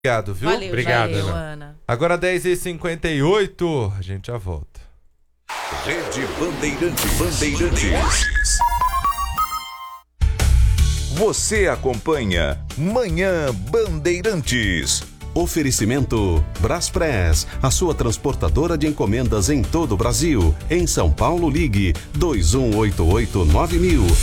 Obrigado, viu? Valeu, Obrigado, Ana. Agora 10h58, a gente já volta. Rede Bandeirantes. Você acompanha Manhã Bandeirantes. Oferecimento Braspress, a sua transportadora de encomendas em todo o Brasil. Em São Paulo, ligue 2188-9000.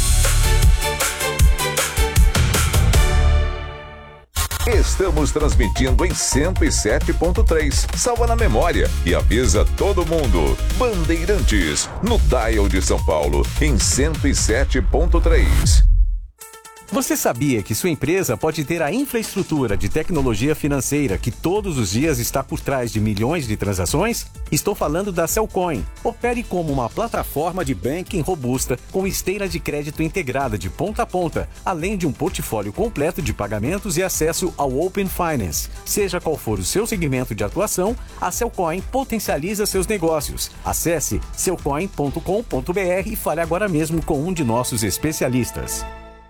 Estamos transmitindo em 107.3. Salva na memória e avisa todo mundo. Bandeirantes, no dial de São Paulo, em 107.3. Você sabia que sua empresa pode ter a infraestrutura de tecnologia financeira que todos os dias está por trás de milhões de transações? Estou falando da Cellcoin. Opere como uma plataforma de banking robusta com esteira de crédito integrada de ponta a ponta, além de um portfólio completo de pagamentos e acesso ao Open Finance. Seja qual for o seu segmento de atuação, a Cellcoin potencializa seus negócios. Acesse cellcoin.com.br e fale agora mesmo com um de nossos especialistas.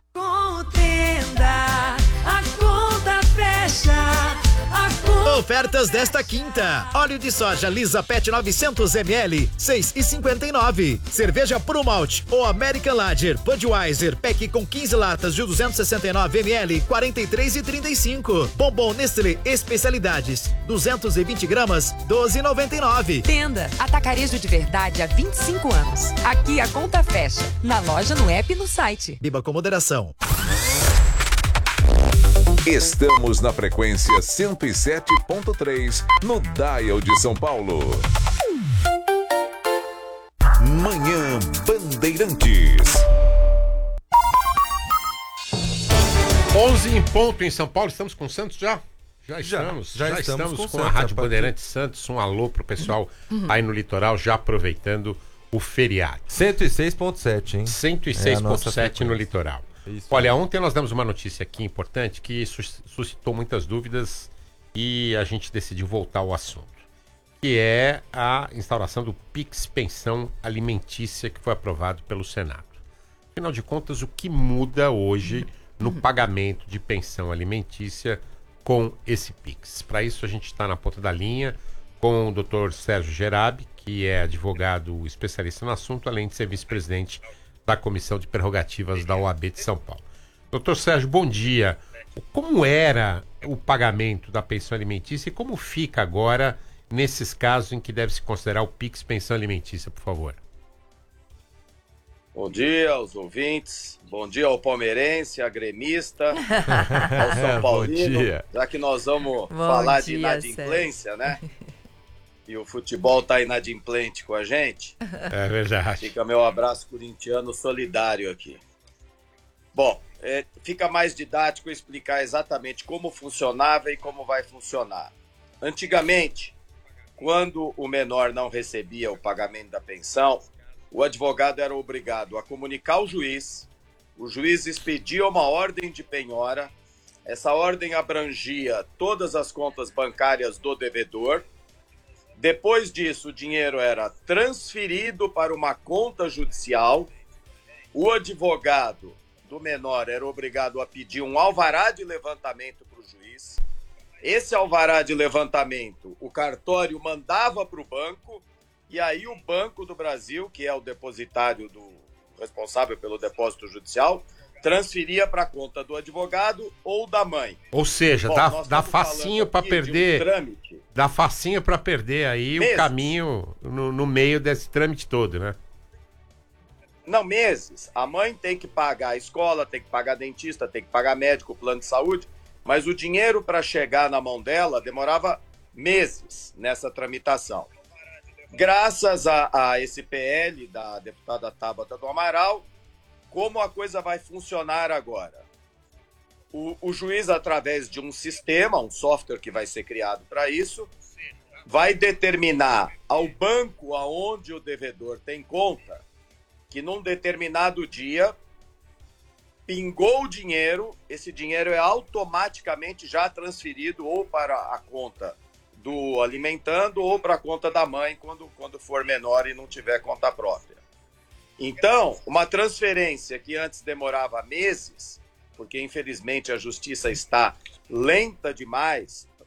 Ofertas desta quinta. Óleo de soja Lisa Pet 900 ml, 6,59. Cerveja Puro Malte ou American Lager Budweiser Pack com 15 latas de 269 ml, 43,35. Bombom Nestlé Especialidades, 220 gramas, 12,99. Tenda Atacarejo de Verdade há 25 anos. Aqui a conta fecha. Na loja, no app e no site. Beba com moderação. Estamos na frequência 107.3, no dial de São Paulo. Manhã Bandeirantes. 11 em ponto em São Paulo. Estamos com o Santos já? Já estamos com a Rádio Bandeirantes Santos. Um alô pro pessoal aí no litoral, já aproveitando o feriado. 106.7, hein? 106.7 no litoral. Isso. Olha, ontem nós demos uma notícia aqui importante que suscitou muitas dúvidas e a gente decidiu voltar ao assunto, que é a instauração do Pix Pensão Alimentícia, que foi aprovado pelo Senado. Afinal de contas, o que muda hoje no pagamento de pensão alimentícia com esse Pix? Para isso a gente está na ponta da linha com o Dr. Sérgio Gerabi, que é advogado especialista no assunto, além de ser vice-presidente da Comissão de Prerrogativas da OAB de São Paulo. Doutor Sérgio, bom dia. Como era o pagamento da pensão alimentícia e como fica agora nesses casos em que deve se considerar o Pix Pensão Alimentícia, por favor? Bom dia aos ouvintes, bom dia ao palmeirense, à gremista, ao São Paulino, já que nós vamos falar de inadimplência, né? E o futebol tá inadimplente com a gente. É verdade. Fica meu abraço corintiano solidário aqui. Bom, fica mais didático explicar exatamente como funcionava e como vai funcionar. Antigamente, quando o menor não recebia o pagamento da pensão, o advogado era obrigado a comunicar ao juiz, o juiz expedia uma ordem de penhora, essa ordem abrangia todas as contas bancárias do devedor. Depois disso, o dinheiro era transferido para uma conta judicial. O advogado do menor era obrigado a pedir um alvará de levantamento para o juiz. Esse alvará de levantamento, o cartório mandava para o banco, e aí o Banco do Brasil, que é o depositário responsável pelo depósito judicial, transferia para a conta do advogado ou da mãe. Ou seja, dá facinho para perder. Dá facinho para perder aí meses. O caminho no meio desse trâmite todo, né? Não, meses. A mãe tem que pagar a escola, tem que pagar dentista, tem que pagar médico, plano de saúde, mas o dinheiro para chegar na mão dela demorava meses nessa tramitação. Graças a esse PL da deputada Tabata do Amaral, como a coisa vai funcionar agora? O juiz, através de um sistema, um software que vai ser criado para isso, vai determinar ao banco aonde o devedor tem conta que num determinado dia pingou o dinheiro, esse dinheiro é automaticamente já transferido ou para a conta do alimentando ou para a conta da mãe quando for menor e não tiver conta própria. Então, uma transferência que antes demorava meses, porque infelizmente a justiça está lenta demais